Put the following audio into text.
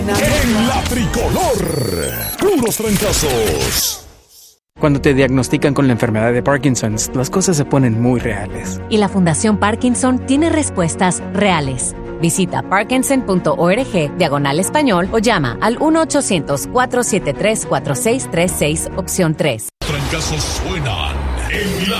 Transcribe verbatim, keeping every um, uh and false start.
En la tricolor, puros trancazos. Cuando te diagnostican con la enfermedad de Parkinson, las cosas se ponen muy reales. Y la Fundación Parkinson tiene respuestas reales. Visita parkinson.org, diagonal español, o llama al uno ochocientos, cuatro siete tres, cuatro seis tres seis, opción tres. Trancazos suenan en la